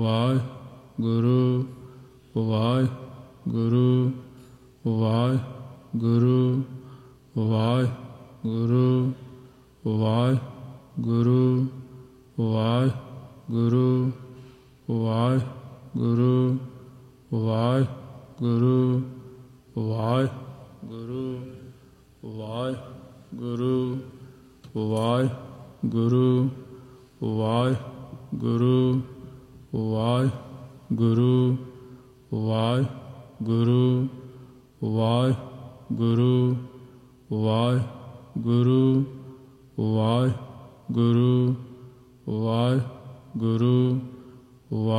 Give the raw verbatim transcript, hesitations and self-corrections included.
Waheguru Waheguru Waheguru Waheguru Waheguru Waheguru Waheguru Waheguru Waheguru Waheguru Waheguru Waheguru Waheguru Waheguru Waheguru Waheguru Waheguru Waheguru Waheguru